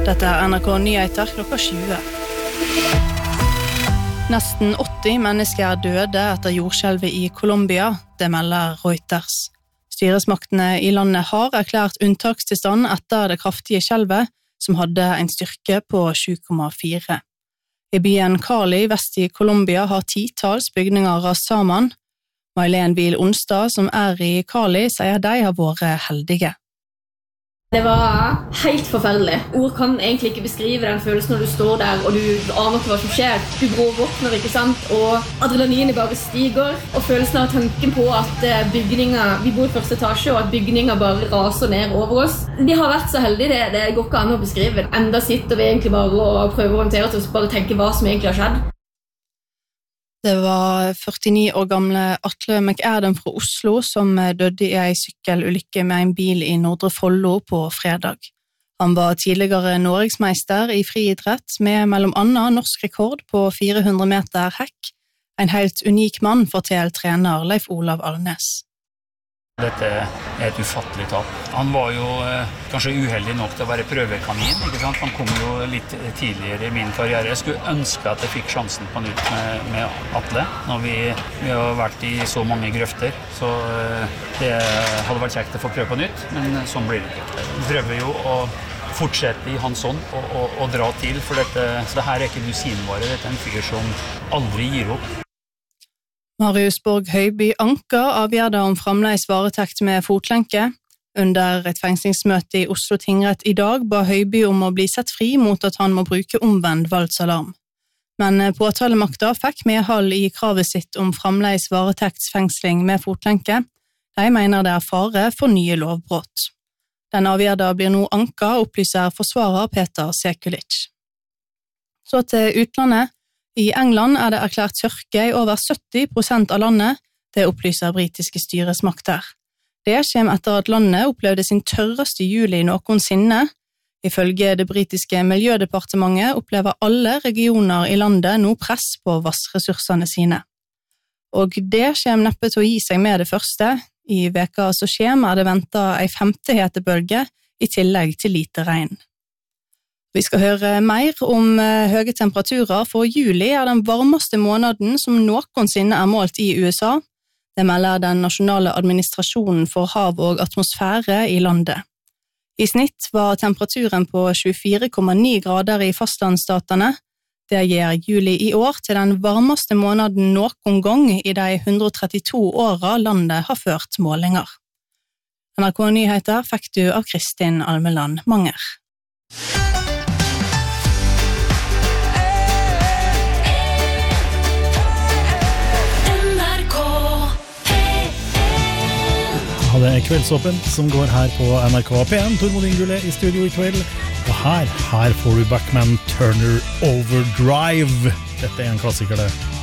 Dette NRK Nyheter klokka 20. Nesten 80 mennesker døde etter jordskjelvet i Colombia, det melder Reuters. Styresmaktene i landet har erklært unntakstilstand etter det kraftige skjelvet, som hadde en styrke på 7,4. I byen Cali vest i Colombia har titals bygninger rast sammen. Mailen Vil Onsdag, som i Cali, sier de har vært heldige. Det var helt forferdelig. Ord kan egentlig ikke beskrive den følelsen når du står der og du aner ikke hva som skjer. Du bråvåkner, ikke sant? Og adrenalinet bare stiger. Og følelsen av tanken på at bygninger, vi bor i første etasje, og at bygninger bare raser ned over oss. De har vært så heldige, det går ikke an å beskrive. Enda sitter vi egentlig bare og prøver å håndtere til å bare tenke hva som egentlig har skjedd. Det var 49 år gamle Atle McAdam fra Oslo som døde i en sykkelulykke med en bil i Nordre Follo på fredag. Han var tidligere norgesmeister i friidrett med mellom annet norsk rekord på 400 meter hekk. En helt unik mann, forteller trener Leif Olav Alnes. Dette et ufattelig tap. Han var jo kanskje uheldig nok til å være prøvekanin, ikke sant? Han kom jo litt tidligere i min karriere. Jeg skulle ønske at jeg fikk sjansen på nytt med Atle, når vi har vært i så mange grøfter. Så det hadde vært kjekt å få prøve på nytt, men sånn blir det ikke. Vi prøver jo å fortsette i hans ånd og dra til, for så det her ikke dusinvare. Dette en fyr som aldri gir opp. Marius Borg Høiby anker avgjørelsen om fremdeles varetekt med fotlenke. Under et fengslingsmøte i Oslo tingrett i dag ba Høiby om å bli sett fri mot at han må bruke omvendt voldsalarm. Men påtalemakta fikk medhold i kravet sitt om fremdeles varetektsfengsling med fotlenke. De mener det fare for nye lovbrott. Den avgjørelsen blir nå anket, opplyser forsvarer Peter Sekulic. Så til utlandet. I England det erklært tørke i over 70% av landet, det opplyser britiske styresmakter. Det kommer etter at landet opplevde sin tørreste juli noensinne. Ifølge det britiske miljødepartementet opplever alle regioner i landet nå press på vassressursene sine. Og det kommer neppe til å gi seg med det første. I veka så kommer det ventet en 5. hetebølge i tillegg til lite regn. Vi skal høre mer om høye temperaturer, for juli den varmeste måneden som noensinne målt i USA. Det melder den nasjonale administrasjonen for hav og atmosfære i landet. I snitt var temperaturen på 24,9 grader i fastlandsstatene. Det gir juli i år til den varmeste måneden noen gang i de 132 årene landet har ført målinger. NRK Nyheter fikk du av Kristin Almeland Manger. Det Kveldsåpen som går her på NRK P1. Tormod Ingulle i studio i kveld. Og her får du Backman Turner Overdrive. Dette en klassiker det.